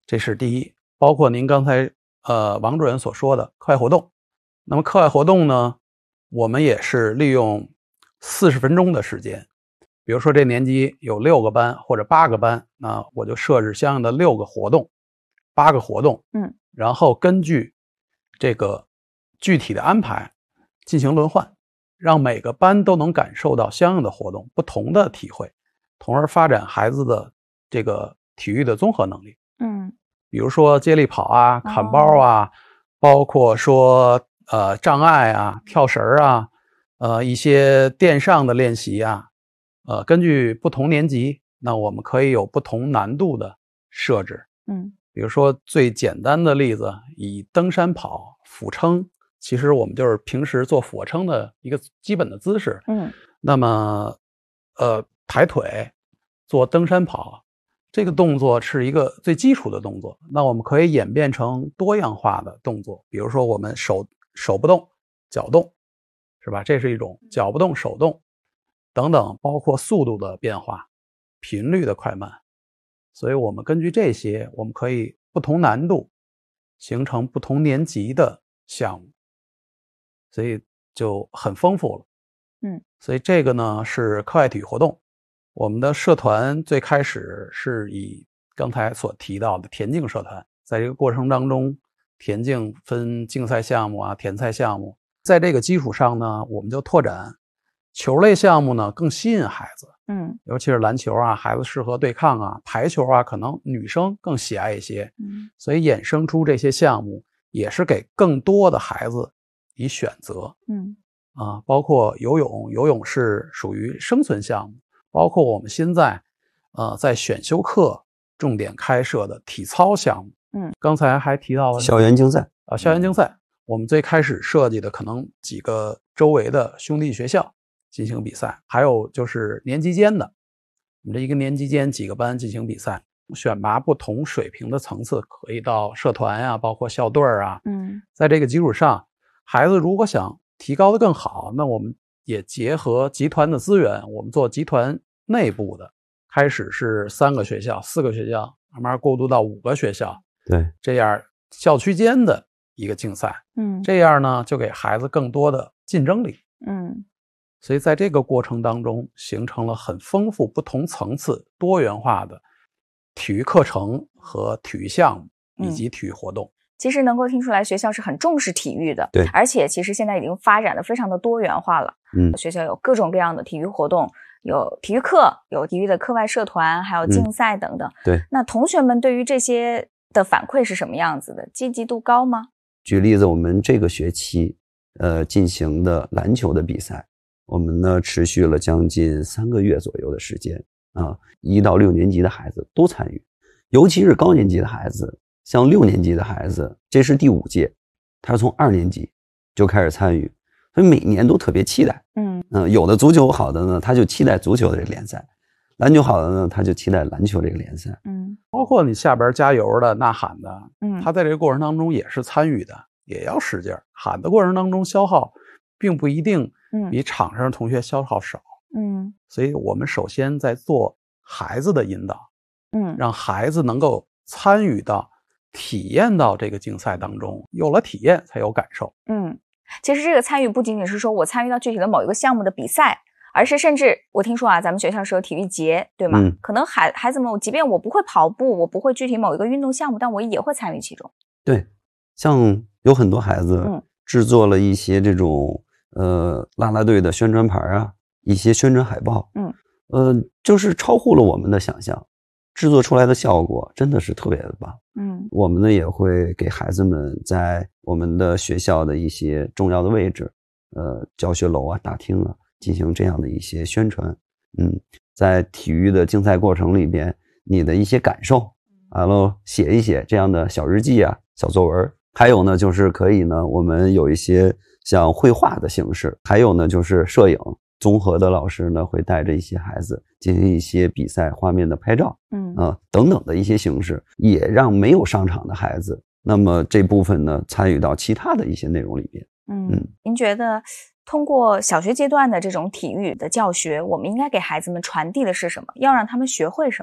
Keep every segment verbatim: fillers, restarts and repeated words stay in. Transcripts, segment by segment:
这是第一。包括您刚才呃王主任所说的课外活动。那么课外活动呢，我们也是利用四十分钟的时间，比如说这年级有六个班或者八个班，那我就设置相应的六个活动八个活动， 嗯， 然后根据这个具体的安排进行轮换，让每个班都能感受到相应的活动，不同的体会，从而发展孩子的这个体育的综合能力。 嗯， 比如说接力跑啊、砍包啊，哦、包括说呃障碍啊、跳绳啊，呃一些垫上的练习啊，呃根据不同年级，那我们可以有不同难度的设置。 嗯， 比如说最简单的例子，以登山跑、俯撑，其实我们就是平时做俯卧撑的一个基本的姿势。 嗯， 那么呃抬腿做登山跑，这个动作是一个最基础的动作，那我们可以演变成多样化的动作，比如说我们手手不动脚动，是吧？这是一种脚不动手动等等，包括速度的变化、频率的快慢。所以我们根据这些，我们可以不同难度形成不同年级的项目，所以就很丰富了。 嗯， 所以这个呢是课外体育活动。我们的社团最开始是以刚才所提到的田径社团，在这个过程当中，田径分竞赛项目啊、田赛项目，在这个基础上呢，我们就拓展球类项目呢，更吸引孩子。 嗯， 尤其是篮球啊，孩子适合对抗啊，排球啊，可能女生更喜爱一些。 嗯， 所以衍生出这些项目，也是给更多的孩子以选择。 嗯， 啊，包括游泳，游泳是属于生存项目。包括我们现在，呃，在选修课重点开设的体操项目， 嗯， 刚才还提到了校园竞赛啊，校园竞赛，我们最开始设计的可能几个周围的兄弟学校进行比赛，还有就是年级间的，我们这一个年级间几个班进行比赛，选拔不同水平的层次，可以到社团呀、啊，包括校队啊， 嗯， 在这个基础上，孩子如果想提高的更好，那我们也结合集团的资源，我们做集团内部的，开始是三个学校、四个学校，慢慢过渡到五个学校， 对， 这样校区间的一个竞赛， 嗯， 这样呢就给孩子更多的竞争力， 嗯， 所以在这个过程当中，形成了很丰富、不同层次、多元化的体育课程和体育项目以及体育活动。嗯， 其实能够听出来，学校是很重视体育的， 对， 而且其实现在已经发展的非常的多元化了。 嗯， 学校有各种各样的体育活动，有体育课，有体育的课外社团，还有竞赛等等。 嗯，对， 那同学们对于这些的反馈是什么样子的？积极度高吗？ 举例子，我们这个学期呃进行的篮球的比赛，我们呢持续了将近三个月左右的时间啊，一到六年级的孩子都参与，尤其是高年级的孩子。像六年级的孩子，这是第五届，他是从二年级就开始参与，所以每年都特别期待。 嗯嗯、呃，有的足球好的呢，他就期待足球的这个联赛；篮球好的呢，他就期待篮球这个联赛。 嗯， 包括你下边加油的、呐喊的， 嗯， 他在这个过程当中也是参与的，也要使劲喊的过程当中消耗，并不一定比场上的同学消耗少。 嗯， 所以我们首先在做孩子的引导， 嗯， 让孩子能够参与到。体验到这个竞赛当中，有了体验才有感受。 嗯，其实这个参与不仅仅是说我参与到具体的某一个项目的比赛，而是甚至我听说啊，咱们学校是有体育节，对吗？ 嗯， 可能孩孩子们，即便我不会跑步，我不会具体某一个运动项目，但我也会参与其中。 对，像有很多孩子制作了一些这种、嗯、呃啦啦队的宣传牌啊，一些宣传海报， 嗯， 呃，就是超乎了我们的想象。制作出来的效果真的是特别的棒。 嗯， 我们呢也会给孩子们在我们的学校的一些重要的位置，呃，教学楼啊、大厅啊，进行这样的一些宣传。嗯，在体育的竞赛过程里边，你的一些感受，完了写一写这样的小日记啊、小作文。还有呢，就是可以呢，我们有一些像绘画的形式，还有呢就是摄影。综合的老师呢会带着一些孩子进行一些比赛画面的拍照， 嗯啊、呃、等等的一些形式，也让没有上场的孩子，那么这部分呢参与到其他的一些内容里边。 嗯， 嗯， 您觉得通过小学阶段的这种体育的教学，我们应该给孩子们传递的是什么？要让他们学会什么？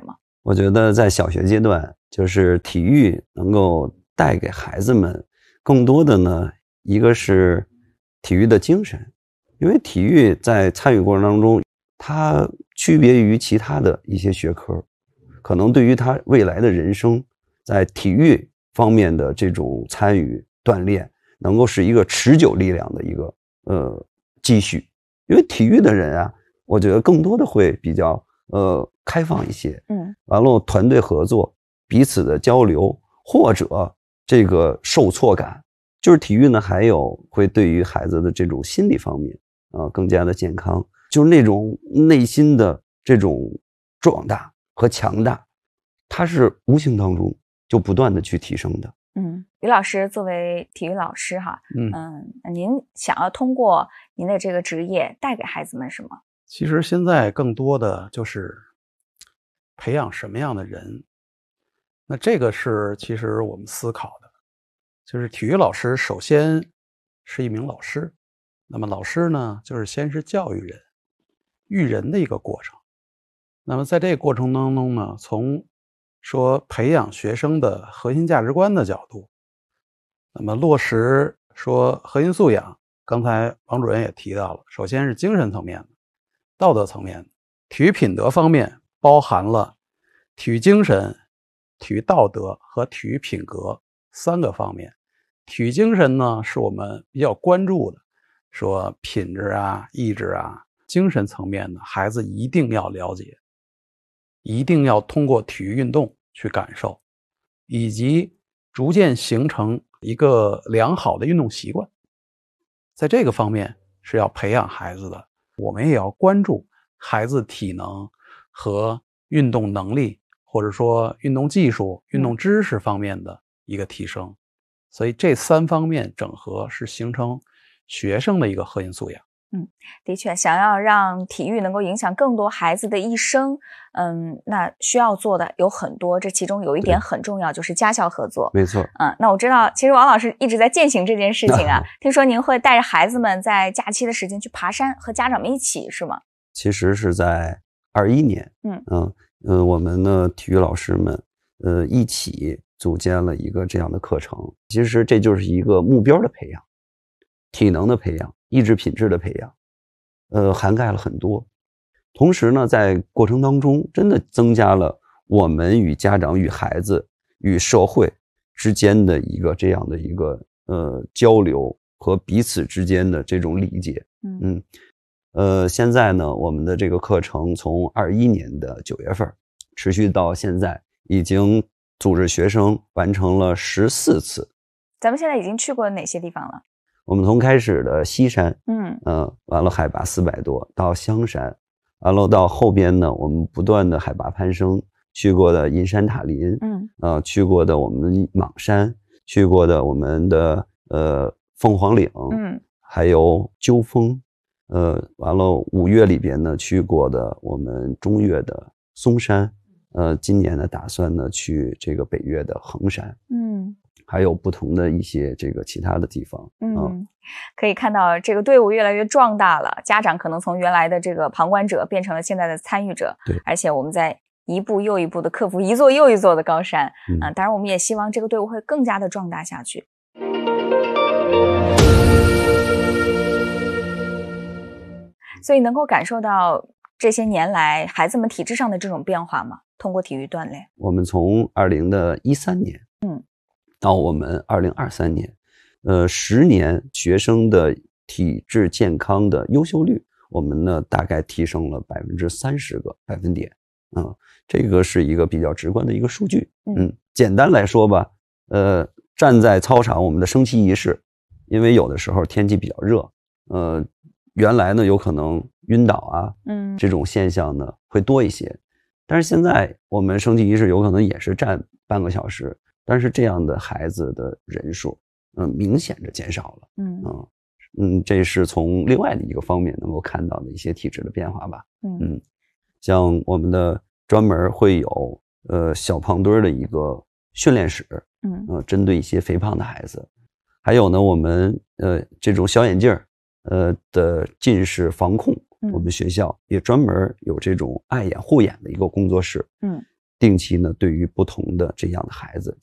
我觉得在小学阶段，就是体育能够带给孩子们更多的呢，一个是体育的精神，因为体育在参与过程当中，它区别于其他的一些学科，可能对于他未来的人生，在体育方面的这种参与锻炼，能够是一个持久力量的一个呃积蓄。因为体育的人啊，我觉得更多的会比较呃开放一些， 嗯， 完了团队合作，彼此的交流，或者这个受挫感，就是体育呢，还有会对于孩子的这种心理方面啊、呃、更加的健康，就是那种内心的这种壮大和强大，它是无形当中就不断的去提升的。 嗯，于老师作为体育老师哈， 嗯嗯，您想要通过您的这个职业带给孩子们什么？ 其实现在更多的就是培养什么样的人，那这个是其实我们思考的，就是体育老师首先是一名老师，那么老师呢，就是先是教育人、育人的一个过程。那么在这个过程当中呢，从说培养学生的核心价值观的角度，那么落实说核心素养，刚才王主任也提到了，首先是精神层面的、道德层面的，体育品德方面包含了体育精神、体育道德和体育品格三个方面。体育精神呢，是我们比较关注的，说品质啊、意志啊，精神层面的孩子一定要了解，一定要通过体育运动去感受，以及逐渐形成一个良好的运动习惯。在这个方面是要培养孩子的，我们也要关注孩子体能和运动能力，或者说运动技术、运动知识方面的一个提升。所以这三方面整合是形成学生的一个核心素养。 嗯，的确，想要让体育能够影响更多孩子的一生，嗯，那需要做的有很多，这其中有一点很重要，就是家校合作。 没错。 嗯，那我知道，其实王老师一直在践行这件事情啊。听说您会带着孩子们在假期的时间去爬山，和家长们一起，是吗？ 其实是在二一年， 嗯嗯呃，我们的体育老师们，呃，一起组建了一个这样的课程。其实这就是一个目标的培养，体能的培养，意志品质的培养，呃，涵盖了很多。同时呢，在过程当中，真的增加了我们与家长、与孩子、与社会之间的一个这样的一个呃交流和彼此之间的这种理解。 嗯嗯，呃，现在呢，我们的这个课程从二一年的九月份持续到现在，已经组织学生完成了十四次。 咱们现在已经去过哪些地方了？ 我们从开始的西山， 嗯呃，完了海拔四百多，到香山，完了到后边呢，我们不断的海拔攀升，去过的银山塔林， 嗯呃，去过的我们莽山，去过的我们的呃凤凰岭， 嗯还有鸠峰，呃，完了五月里边呢去过的我们中岳的嵩山，呃，今年呢打算呢去这个北岳的衡山， 嗯还有不同的一些这个其他的地方。 嗯，可以看到这个队伍越来越壮大了，家长可能从原来的这个旁观者变成了现在的参与者。 对， 而且我们在一步又一步的克服一座又一座的高山。 嗯啊，当然我们也希望这个队伍会更加的壮大下去。所以能够感受到这些年来孩子们体质上的这种变化吗？通过体育锻炼。 我们从二零的一三年， 嗯， 到我们二零二三年，呃，十年学生的体质健康的优秀率，我们呢大概提升了百分之三十个百分点。嗯，这个是一个比较直观的一个数据。嗯，简单来说吧，呃，站在操场，我们的升旗仪式，因为有的时候天气比较热，呃，原来呢有可能晕倒啊， 嗯， 这种现象呢会多一些，但是现在我们升旗仪式有可能也是站半个小时，但是这样的孩子的人数，嗯、呃，明显的减少了。 嗯嗯嗯，这是从另外的一个方面能够看到的一些体质的变化吧。 嗯嗯，像我们的专门会有呃小胖墩的一个训练室， 嗯呃，针对一些肥胖的孩子，还有呢，我们呃这种小眼镜儿呃的近视防控， 嗯我们学校也专门有这种爱眼护眼的一个工作室。 嗯定期呢对于不同的这样的孩子